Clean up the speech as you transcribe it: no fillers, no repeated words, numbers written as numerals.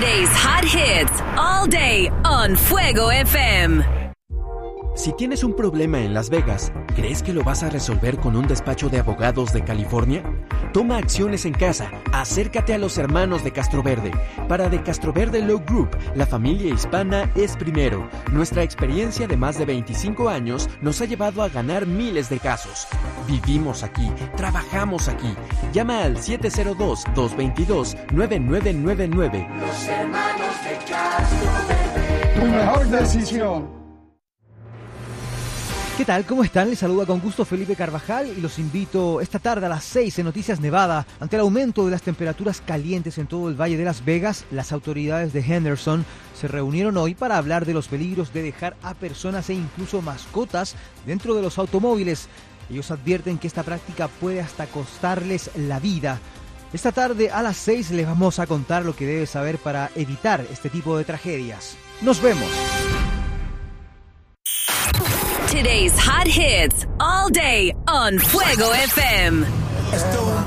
Today's hot hits all day on Fuego FM. Si tienes un problema en Las Vegas, ¿crees que lo vas a resolver con un despacho de abogados de California? Toma acciones en casa. Acércate a los hermanos de Castroverde. Para The Castroverde Law Group, la familia hispana es primero. Nuestra experiencia de más de 25 años nos ha llevado a ganar miles de casos. Vivimos aquí, trabajamos aquí. Llama al 702-222-9999. Los hermanos de Castroverde. Tu mejor decisión. ¿Qué tal? ¿Cómo están? Les saluda con gusto Felipe Carvajal y los invito esta tarde a las 6 en Noticias Nevada. Ante el aumento de las temperaturas calientes en todo el Valle de Las Vegas, las autoridades de Henderson se reunieron hoy para hablar de los peligros de dejar a personas e incluso mascotas dentro de los automóviles. Ellos advierten que esta práctica puede hasta costarles la vida. Esta tarde a las 6 les vamos a contar lo que debes saber para evitar este tipo de tragedias. ¡Nos vemos! Today's hot hits all day on Fuego FM.